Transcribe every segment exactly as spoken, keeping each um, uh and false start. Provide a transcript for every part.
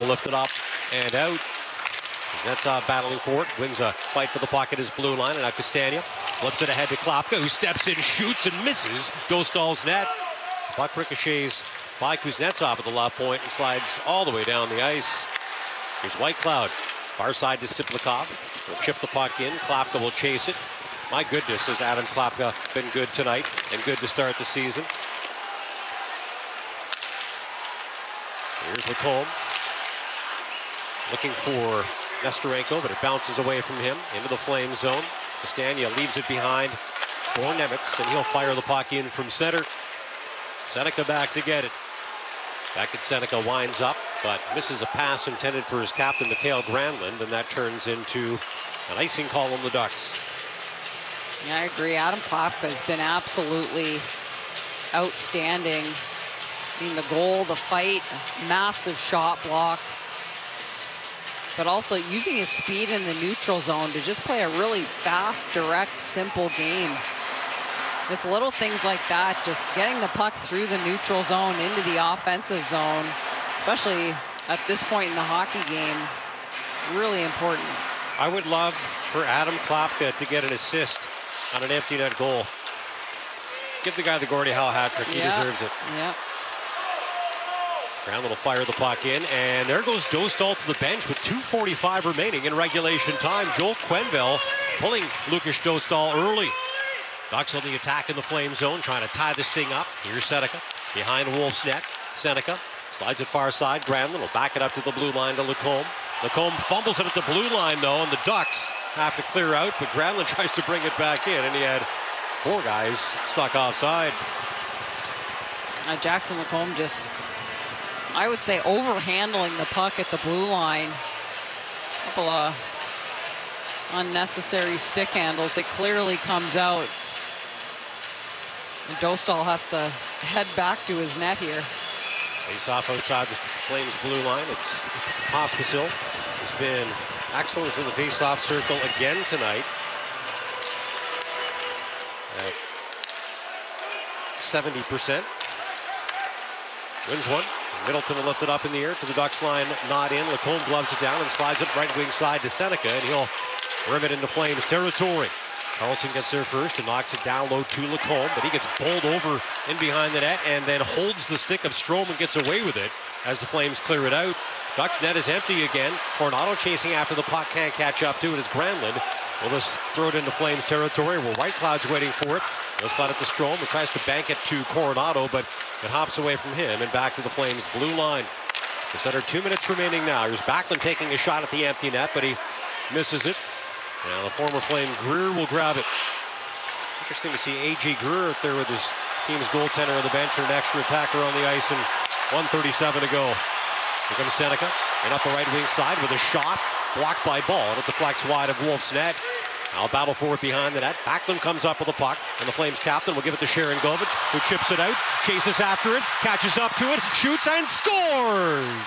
lifted up and out. Kuznetsov battling for it, wins a fight for the puck at his blue line, and now Castagna flips it ahead to Klapka, who steps in, shoots, and misses Dostal's net. Puck ricochets by Kuznetsov at the left point and slides all the way down the ice. Here's Whitecloud, far side to Siplikov. Will chip the puck in, Klapka will chase it. My goodness, has Adam Klapka been good tonight and good to start the season. Here's Lacombe, looking for Nestorenko, but it bounces away from him into the flame zone. Castagna leaves it behind for Nemitz, and he'll fire the puck in from center. Seneca back to get it. Back at Seneca, winds up, but misses a pass intended for his captain, Mikael Granlund, and that turns into an icing call on the Ducks. Yeah, I agree. Adam Klapka has been absolutely outstanding. I mean, the goal, the fight, massive shot block, but also using his speed in the neutral zone to just play a really fast, direct, simple game. It's little things like that, just getting the puck through the neutral zone into the offensive zone, especially at this point in the hockey game, really important. I would love for Adam Klapka to get an assist on an empty net goal. Give the guy the Gordie Howe hat trick. He yeah. deserves it. Yeah. Brown will fire the puck in, and there goes Dostal to the bench with two forty-five remaining in regulation time. Joel Quenneville pulling Lukas Dostal early. Ducks on the attack in the flame zone, trying to tie this thing up. Here's Seneca behind Wolf's net. Seneca slides it far side. Granlund will back it up to the blue line to Lacombe. Lacombe fumbles it at the blue line, though, and the Ducks have to clear out, but Granlund tries to bring it back in, and he had four guys stuck offside. Uh, Jackson Lacombe just, I would say, overhandling the puck at the blue line. A couple of unnecessary stick handles. It clearly comes out. And Dostal has to head back to his net here. Face off outside the Flames blue line. It's Pospisil. He's been excellent in the face-off circle again tonight. At seventy percent. Wins one. Middleton will lift it up in the air to the Ducks line, not in. Lacombe gloves it down and slides it right wing side to Seneca, and he'll rim it into Flames territory. Carlson gets there first and knocks it down low to Lacombe, but he gets bowled over in behind the net and then holds the stick of Strome and gets away with it as the Flames clear it out. Ducks net is empty again. Coronado chasing after the puck, can't catch up to it as Granlund will just throw it into Flames territory where Whitecloud's waiting for it. He'll slide it to Strome, who tries to bank it to Coronado, but it hops away from him and back to the Flames blue line. Just under two minutes remaining now. Here's Backlund taking a shot at the empty net, but he misses it. Now the former Flame Greer will grab it. Interesting to see A J Greer out there with his team's goaltender on the bench or an extra attacker on the ice, and one thirty-seven to go. Here comes Seneca, and up the right wing side with a shot, blocked by Ball, and it deflects wide of Wolf's net. Now battle for it behind the net. Backlund comes up with the puck, and the Flames captain will give it to Sharangovich, who chips it out, chases after it, catches up to it, shoots and scores!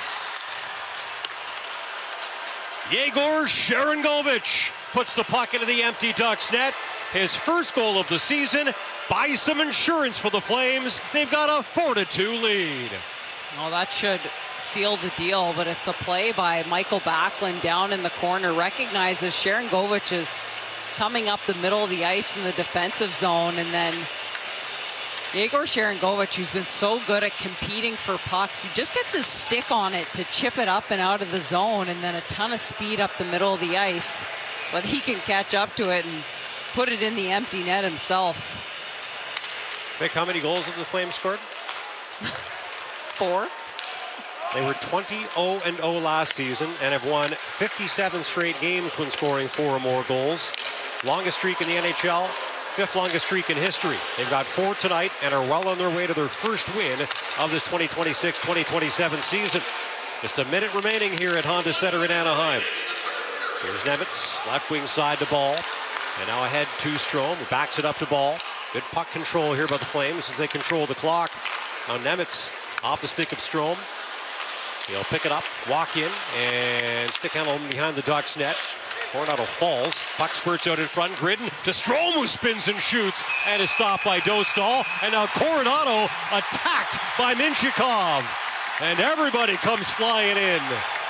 Yegor Sharangovich puts the puck into the empty Ducks net. His first goal of the season. Buys some insurance for the Flames. They've got a four to two lead. Well, that should seal the deal, but it's a play by Michael Backlund down in the corner. Recognizes Sharangovich is coming up the middle of the ice in the defensive zone, and then Yegor Sharangovich, who's been so good at competing for pucks, he just gets his stick on it to chip it up and out of the zone, and then a ton of speed up the middle of the ice so that he can catch up to it and put it in the empty net himself. Vic, how many goals have the Flames scored? Four. They were twenty oh and oh last season and have won fifty-seven straight games when scoring four or more goals. Longest streak in the N H L, fifth longest streak in history. They've got four tonight and are well on their way to their first win of this twenty twenty-six twenty twenty-seven season. Just a minute remaining here at Honda Center in Anaheim. Here's Nemitz, left wing side to Ball. And now ahead to Strome, who backs it up to Ball. Good puck control here by the Flames as they control the clock. Now Nemitz off the stick of Strome. He'll pick it up, walk in, and stick handle him behind the Ducks net. Coronado falls, puck spurts out in front, Gridden to Strome, who spins and shoots, and is stopped by Dostal. And now Coronado attacked by Minchikov. And everybody comes flying in.